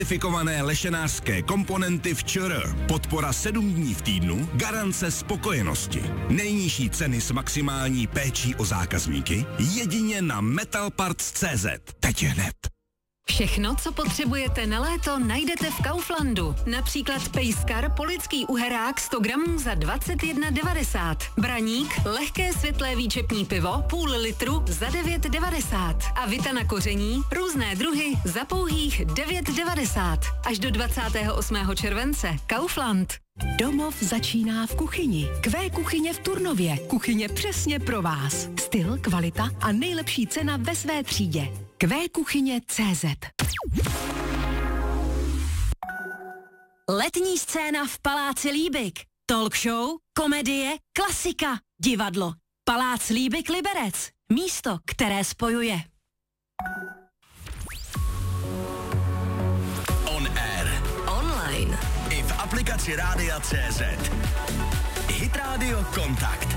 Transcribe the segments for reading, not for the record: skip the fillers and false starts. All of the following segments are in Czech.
Certifikované lešenářské komponenty v ČR. Podpora 7 dní v týdnu, garance spokojenosti. Nejnižší ceny s maximální péčí o zákazníky jedině na metalparts.cz. Teď hned. Všechno, co potřebujete na léto, najdete v Kauflandu. Například pejskar polický uherák 100 gramů za 21,90. Braník, lehké světlé výčepní pivo, půl litru za 9,90. A vita na koření, různé druhy za pouhých 9,90. Až do 28. července. Kaufland. Domov začíná v kuchyni. Kuchyně v Turnově. Kuchyně přesně pro vás. Styl, kvalita a nejlepší cena ve své třídě. Kuchyně.cz. Letní scéna v Paláci Líbik. Talk show, komedie, klasika, divadlo. Palác Líbik Liberec. Místo, které spojuje. On air. Online. I v aplikaci Rádia.cz. Hit Radio Kontakt.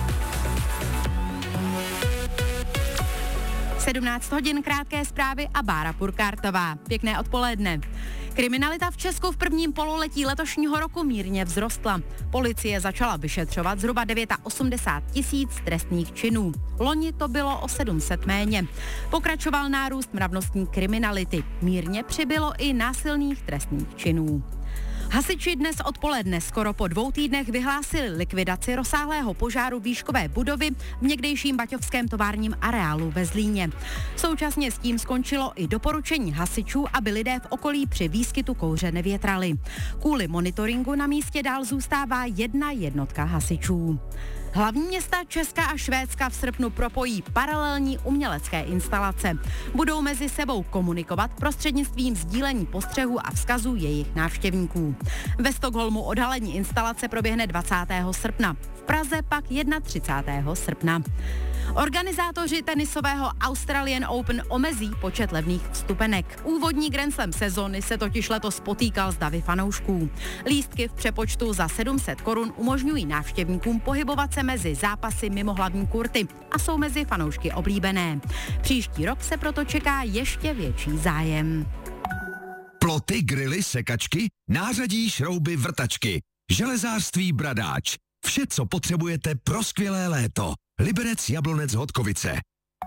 17 hodin, krátké zprávy a Bára Purkártová. Pěkné odpoledne. Kriminalita v Česku v prvním pololetí letošního roku mírně vzrostla. Policie začala vyšetřovat zhruba 89 000 trestných činů. Loni to bylo o 700 méně. Pokračoval nárůst mravnostní kriminality. Mírně přibylo i násilných trestných činů. Hasiči dnes odpoledne skoro po 2 týdnech vyhlásili likvidaci rozsáhlého požáru výškové budovy v někdejším baťovském továrním areálu ve Zlíně. Současně s tím skončilo i doporučení hasičů, aby lidé v okolí při výskytu kouře nevětrali. Kvůli monitoringu na místě dál zůstává 1 jednotka hasičů. Hlavní města Česka a Švédska v srpnu propojí paralelní umělecké instalace. Budou mezi sebou komunikovat prostřednictvím sdílení postřehů a vzkazů jejich návštěvníků. Ve Stockholmu odhalení instalace proběhne 20. srpna, v Praze pak 31. srpna. Organizátoři tenisového Australian Open omezí počet levných vstupenek. Úvodní Grand Slam sezony se totiž letos potýkal s davy fanoušků. Lístky v přepočtu za 700 korun umožňují návštěvníkům pohybovat se mezi zápasy mimo hlavní kurty a jsou mezi fanoušky oblíbené. Příští rok se proto čeká ještě větší zájem. Ploty, grily, sekačky, nářadí, šrouby, vrtačky. Železářství Bradáč. Vše, co potřebujete pro skvělé léto. Liberec, Jablonec, Hodkovice.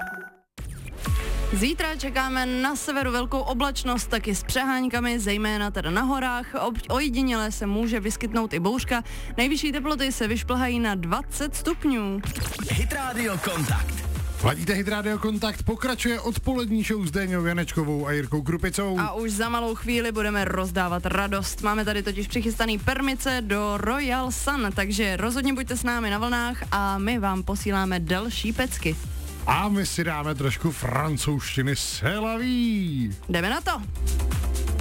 Zítra čekáme na severu velkou oblačnost, taky s přeháňkami, zejména teda na horách. Ojediněle se může vyskytnout i bouřka. Nejvyšší teploty se vyšplhají na 20 stupňů. Hit Radio Kontakt. Ladíte Hit Radio Kontakt, pokračuje odpolední show s Déňou Janečkovou a Jirkou Krupicou. A už za malou chvíli budeme rozdávat radost. Máme tady totiž přichystaný permice do Royal Sun, takže rozhodně buďte s námi na vlnách a my vám posíláme další pecky. A my si dáme trošku francouzštiny, c'est la vie. Jdeme na to.